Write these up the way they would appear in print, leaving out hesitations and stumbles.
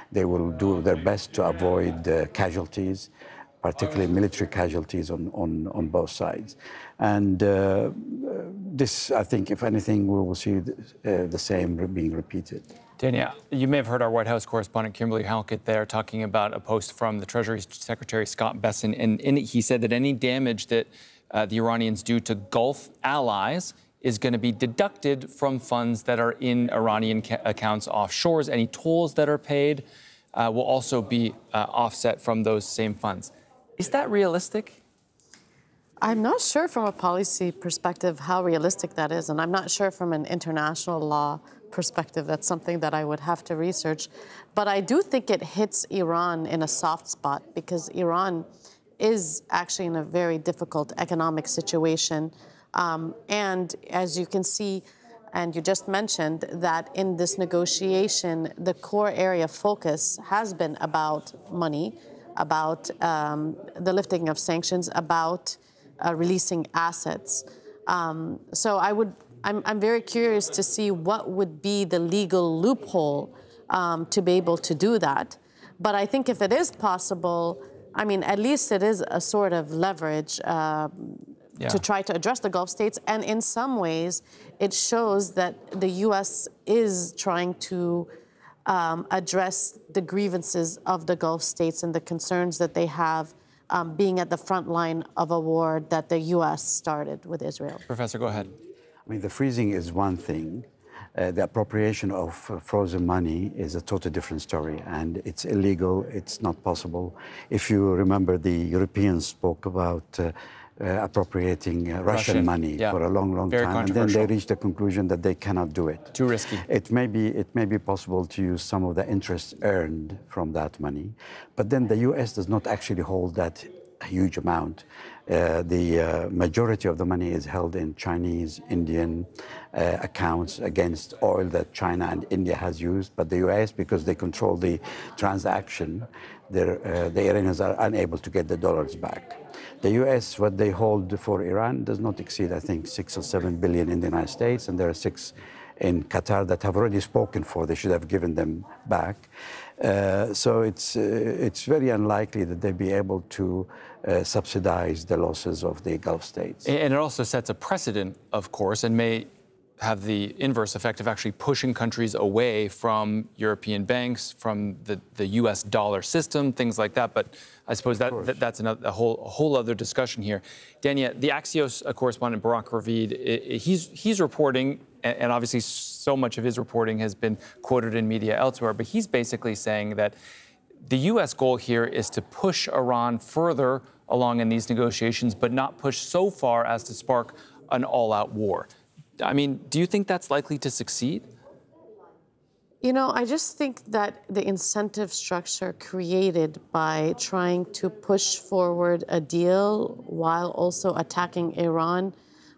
They will do their best to avoid casualties, particularly military casualties on both sides. And this, I think, if anything, we will see the same being repeated. Dania, you may have heard our White House correspondent Kimberly Halkett there talking about a post from the Treasury Secretary Scott Bessent, and in it he said that any damage that the Iranians do to Gulf allies is going to be deducted from funds that are in Iranian accounts offshores. Any tolls that are paid will also be offset from those same funds. Is that realistic? I'm not sure from a policy perspective how realistic that is, and I'm not sure from an international law perspective. That's something that I would have to research. But I do think it hits Iran in a soft spot because Iran is actually in a very difficult economic situation. And as you can see, and you just mentioned that in this negotiation, the core area of focus has been about money, about the lifting of sanctions, about releasing assets. So I'm very curious to see what would be the legal loophole to be able to do that. But I think if it is possible, I mean, at least it is a sort of leverage to try to address the Gulf states. And in some ways, it shows that the U.S. is trying to address the grievances of the Gulf states and the concerns that they have being at the front line of a war that the U.S. started with Israel. Professor, go ahead. I mean, the freezing is one thing. The appropriation of frozen money is a totally different story, and it's illegal. It's not possible. If you remember, the Europeans spoke about appropriating Russian money for a long Very time, and then they reached the conclusion that they cannot do it. Too risky. It may be possible to use some of the interest earned from that money, but then the U.S. does not actually hold that huge amount. The majority of the money is held in Chinese, Indian accounts against oil that China and India has used. But the U.S., because they control the transaction, the Iranians are unable to get the dollars back. The U.S., what they hold for Iran does not exceed, I think, 6 or 7 billion in the United States, and there are 6 in Qatar that have already spoken for. They should have given them back. So it's very unlikely that they'll be able to subsidize the losses of the Gulf states. And it also sets a precedent, of course, and may have the inverse effect of actually pushing countries away from European banks, from the U.S. dollar system, things like that. But I suppose that's a whole other discussion here. Dania, the Axios correspondent Barak Ravid, he's reporting, and obviously so much of his reporting has been quoted in media elsewhere, but he's basically saying that the U.S. goal here is to push Iran further along in these negotiations, but not push so far as to spark an all-out war. I mean, do you think that's likely to succeed? You know, I just think that the incentive structure created by trying to push forward a deal while also attacking Iran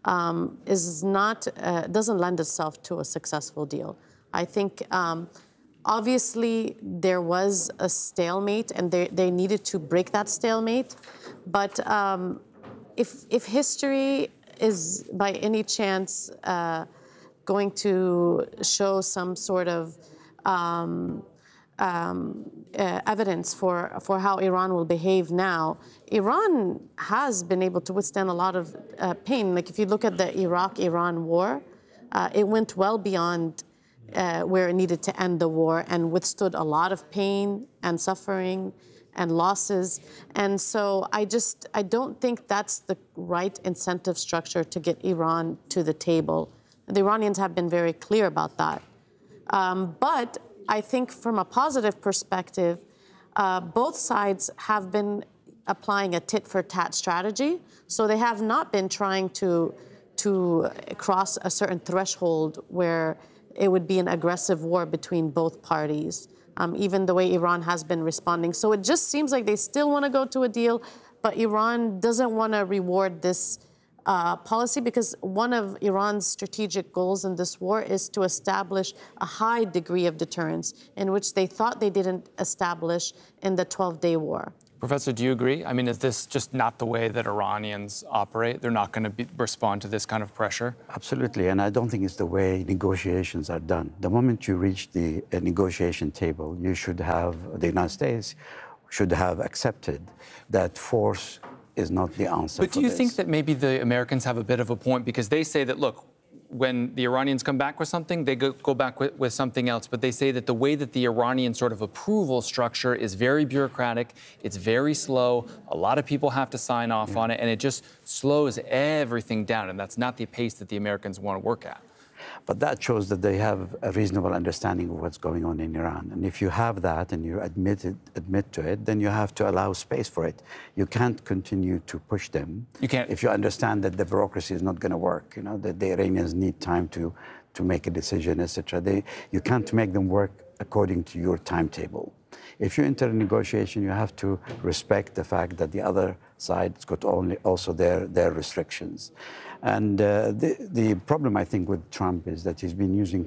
doesn't lend itself to a successful deal. I think obviously there was a stalemate and they needed to break that stalemate. But if history is by any chance going to show some sort of evidence for how Iran will behave now, Iran has been able to withstand a lot of pain. Like if you look at the Iraq-Iran war, it went well beyond where it needed to end the war and withstood a lot of pain and suffering and losses. And so I don't think that's the right incentive structure to get Iran to the table. The Iranians have been very clear about that. But I think from a positive perspective, both sides have been applying a tit-for-tat strategy. So they have not been trying to cross a certain threshold where it would be an aggressive war between both parties. Even the way Iran has been responding. So it just seems like they still want to go to a deal, but Iran doesn't want to reward this policy because one of Iran's strategic goals in this war is to establish a high degree of deterrence in which they thought they didn't establish in the 12-day war. Professor, do you agree? I mean, is this just not the way that Iranians operate? They're not going to respond to this kind of pressure? Absolutely, and I don't think it's the way negotiations are done. The moment you reach the negotiation table, you should have, the United States should have accepted that force is not the answer. But do you think that maybe the Americans have a bit of a point? Because they say that, look, when the Iranians come back with something, they go back with something else. But they say that the way that the Iranian sort of approval structure is very bureaucratic, it's very slow, a lot of people have to sign off on it, and it just slows everything down. And that's not the pace that the Americans want to work at. But that shows that they have a reasonable understanding of what's going on in Iran. And if you have that and you admit to it, then you have to allow space for it. You can't continue to push them. You can't. If you understand that the bureaucracy is not going to work, you know, that the Iranians need time to make a decision, etc. You can't make them work according to your timetable. If you enter a negotiation, you have to respect the fact that the other side's got also their restrictions. And the problem, I think, with Trump is that he's been using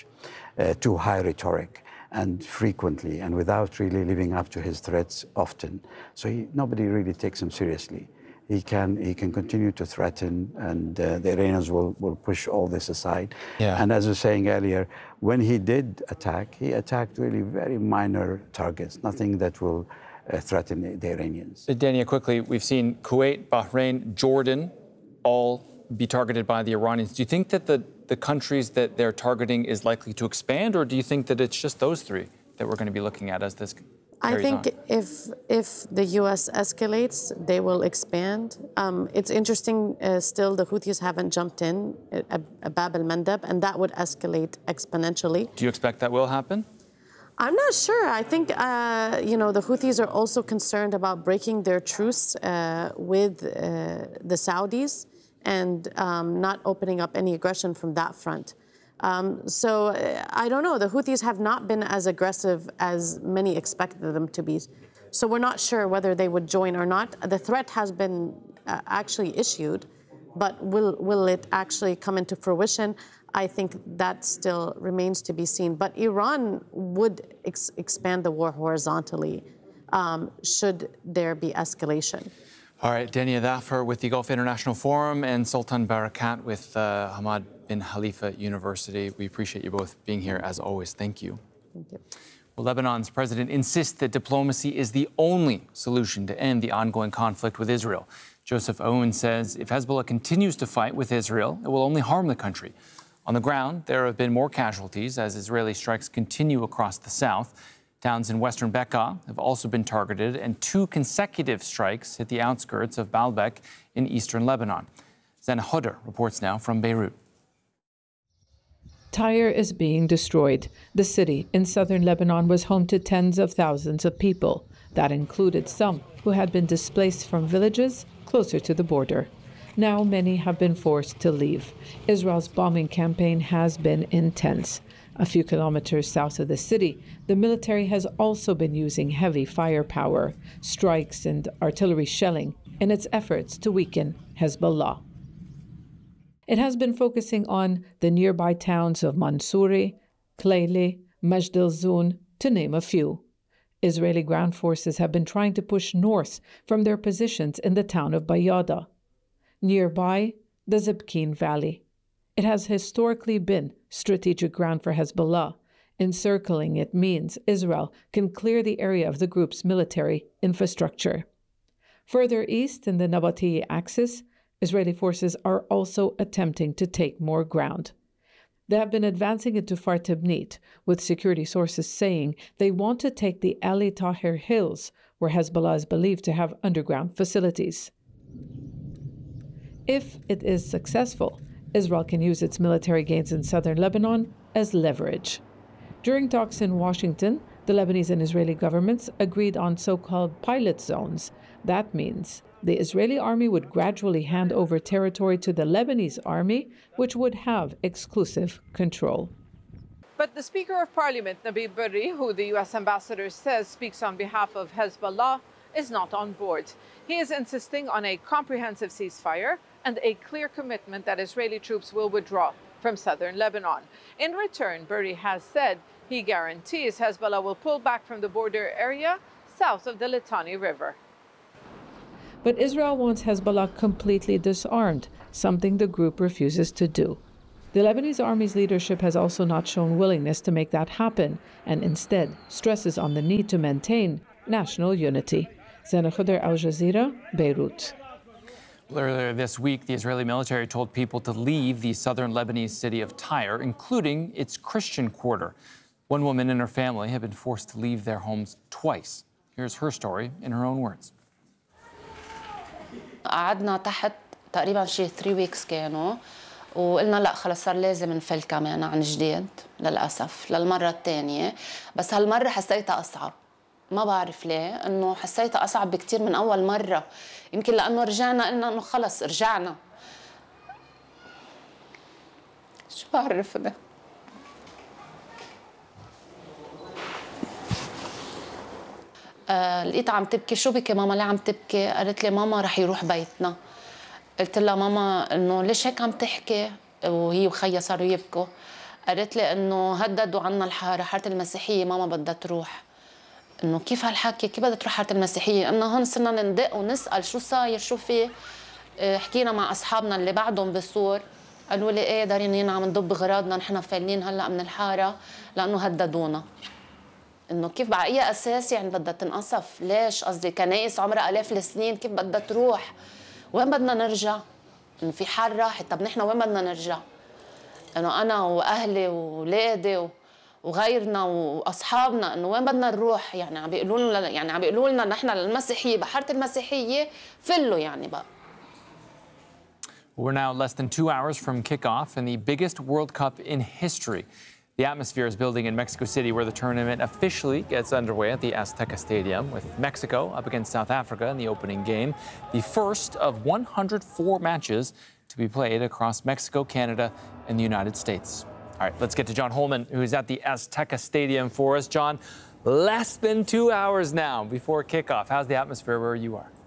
too high rhetoric and frequently and without really living up to his threats often. So nobody really takes him seriously. He can continue to threaten, and the Iranians will push all this aside. Yeah. And as I was saying earlier, when he did attack, he attacked really very minor targets, nothing that will threaten the Iranians. Dania, quickly, we've seen Kuwait, Bahrain, Jordan, all be targeted by the Iranians. Do you think that the countries that they're targeting is likely to expand, or do you think that it's just those three that we're going to be looking at as this I think on? if the U.S. escalates, they will expand. It's interesting, still the Houthis haven't jumped in at Bab el-Mandeb, and that would escalate exponentially. Do you expect that will happen? I'm not sure. I think, the Houthis are also concerned about breaking their truce with the Saudis and not opening up any aggression from that front. So I don't know. The Houthis have not been as aggressive as many expected them to be. So we're not sure whether they would join or not. The threat has been actually issued, but will it actually come into fruition? I think that still remains to be seen. But Iran would expand the war horizontally should there be escalation. All right, Dania Dhafar with the Gulf International Forum and Sultan Barakat with Hamad bin Khalifa University. We appreciate you both being here, as always. Thank you. Thank you. Well, Lebanon's president insists that diplomacy is the only solution to end the ongoing conflict with Israel. Joseph Owen says if Hezbollah continues to fight with Israel, it will only harm the country. On the ground, there have been more casualties as Israeli strikes continue across the south. Towns in western Bekaa have also been targeted, and 2 consecutive strikes hit the outskirts of Baalbek in eastern Lebanon. Zena Hodder reports now from Beirut. Tyre is being destroyed. The city in southern Lebanon was home to tens of thousands of people. That included some who had been displaced from villages closer to the border. Now many have been forced to leave. Israel's bombing campaign has been intense. A few kilometers south of the city, the military has also been using heavy firepower, strikes and artillery shelling in its efforts to weaken Hezbollah. It has been focusing on the nearby towns of Mansouri, Klayli, Majd al-Zoun, to name a few. Israeli ground forces have been trying to push north from their positions in the town of Bayada. Nearby, the Zibkeen Valley. It has historically been strategic ground for Hezbollah. Encircling it means Israel can clear the area of the group's military infrastructure. Further east in the Nabatieh axis, Israeli forces are also attempting to take more ground. They have been advancing into Far Tibnit, with security sources saying they want to take the Ali Tahir Hills, where Hezbollah is believed to have underground facilities. If it is successful, Israel can use its military gains in southern Lebanon as leverage. During talks in Washington, the Lebanese and Israeli governments agreed on so-called pilot zones. That means the Israeli army would gradually hand over territory to the Lebanese army, which would have exclusive control. But the Speaker of Parliament, Nabil Berri, who the U.S. ambassador says speaks on behalf of Hezbollah, is not on board. He is insisting on a comprehensive ceasefire and a clear commitment that Israeli troops will withdraw from southern Lebanon. In return, Berri has said he guarantees Hezbollah will pull back from the border area south of the Litani River. But Israel wants Hezbollah completely disarmed, something the group refuses to do. The Lebanese army's leadership has also not shown willingness to make that happen, and instead stresses on the need to maintain national unity. Zena Khuder, Al Jazeera, Beirut. Earlier this week, the Israeli military told people to leave the southern Lebanese city of Tyre, including its Christian quarter. One woman and her family have been forced to leave their homes twice. Here's her story in her own words. قعدنا تحت تقريبا شي 3 weeks كانوا وقلنا لا خلص صار لازم نفل كمان عن جديد للأسف للمرة الثانية بس هالمرة حسيتها أصعب ما بعرف ليه إنه حسيتها أصعب بكتير من أول مرة يمكن لأنه رجعنا قلنا إنه خلص رجعنا شو بعرف أنا لقيتها عم تبكي شو بكي ماما ليه عم تبكي قالت لي ماما رح يروح بيتنا قلت لها ماما انه ليش هيك عم تحكي وهي وخيها صاروا يبكوا قالت لي انه هددوا عنا حاره المسيحيه ماما بدها تروح انه كيف هالحكي كيف بدها تروح حاره المسيحيه انه هون صرنا ندق ونسال شو صاير شو في حكينا مع اصحابنا اللي بعدهم بسور قالوا لي ايه دارين عم ندب اغراضنا نحن فايلين هلا من الحاره لانه هددونا انه كيف على اي اساس يعني بدها تنقصف ليش قصدي كنايس عمرها الاف السنين كيف بدها تروح وين بدنا نرجع انه في حال راحت طب نحن وين بدنا نرجع انه انا واهلي واولادي وغيرنا واصحابنا انه وين بدنا نروح يعني عم بيقولوا لنا نحن المسيحيه بحاره المسيحيه فلوا يعني بقى. We're now less than 2 hours from kickoff in the biggest World Cup in history. The atmosphere is building in Mexico City, where the tournament officially gets underway at the Azteca Stadium, with Mexico up against South Africa in the opening game, the first of 104 matches to be played across Mexico, Canada, and the United States. All right, let's get to John Holman, who is at the Azteca Stadium for us. John, less than 2 hours now before kickoff. How's the atmosphere where you are?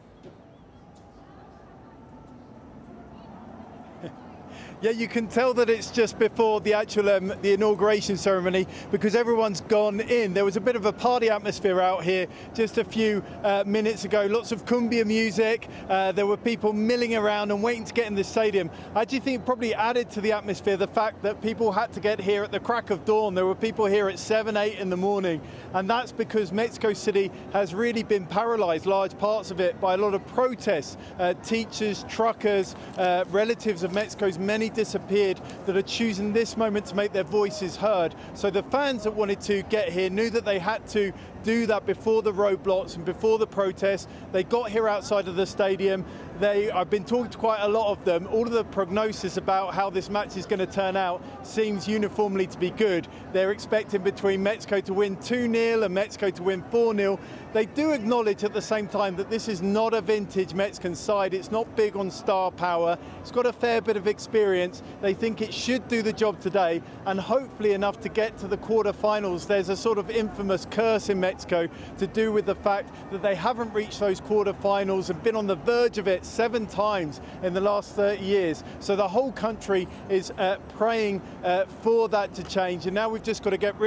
Yeah, you can tell that it's just before the actual the inauguration ceremony because everyone's gone in. There was a bit of a party atmosphere out here just a few minutes ago. Lots of cumbia music. There were people milling around and waiting to get in the stadium. I do think it probably added to the atmosphere the fact that people had to get here at the crack of dawn. There were people here at 7, 8 in the morning. And that's because Mexico City has really been paralyzed, large parts of it, by a lot of protests. Teachers, truckers, relatives of Mexico's many disappeared that are choosing this moment to make their voices heard. So the fans that wanted to get here knew that they had to do that before the roadblocks and before the protests. They got here outside of the stadium. I've been talking to quite a lot of them. All of the prognosis about how this match is going to turn out seems uniformly to be good. They're expecting between Mexico to win 2-0 and Mexico to win 4-0. They do acknowledge at the same time that this is not a vintage Mexican side. It's not big on star power. It's got a fair bit of experience. They think it should do the job today and hopefully enough to get to the quarterfinals. There's a sort of infamous curse in Mexico to do with the fact that they haven't reached those quarterfinals and been on the verge of it 7 times in the last 30 years. So the whole country is praying for that to change. And now we've just got to get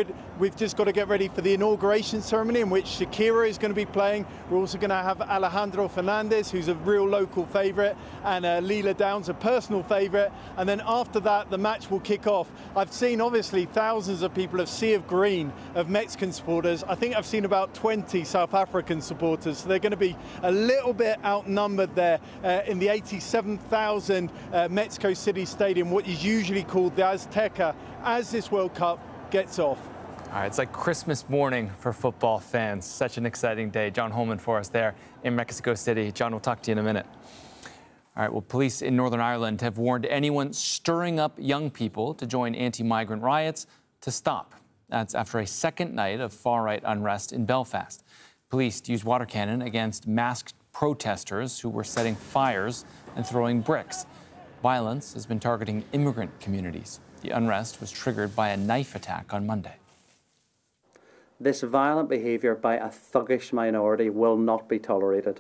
ready for the inauguration ceremony in which Shakira is going to be playing. We're also going to have Alejandro Fernandez, who's a real local favourite, and Leila Downs, a personal favourite. And then after that, the match will kick off. I've seen obviously thousands of people of Sea of Green, of Mexican supporters. I think I've seen about 20 South African supporters. So they're going to be a little bit outnumbered there in the 87,000 Mexico City Stadium, what is usually called the Azteca, as this World Cup gets off. All right, it's like Christmas morning for football fans. Such an exciting day. John Holman for us there in Mexico City. John, we'll talk to you in a minute. All right, well, police in Northern Ireland have warned anyone stirring up young people to join anti-migrant riots to stop. That's after a second night of far-right unrest in Belfast. Police used water cannon against masked protesters who were setting fires and throwing bricks. Violence has been targeting immigrant communities. The unrest was triggered by a knife attack on Monday. This violent behaviour by a thuggish minority will not be tolerated.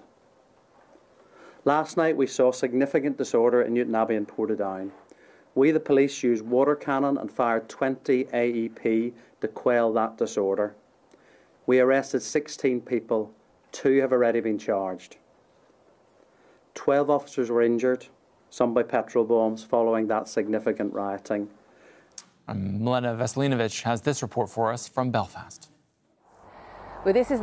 Last night we saw significant disorder in Newtownabbey and Portadown. We, the police, used water cannon and fired 20 AEP to quell that disorder. We arrested 16 people 2 have already been charged. 12 officers were injured, some by petrol bombs, following that significant rioting. Milena Veselinovic has this report for us from Belfast. Well, this is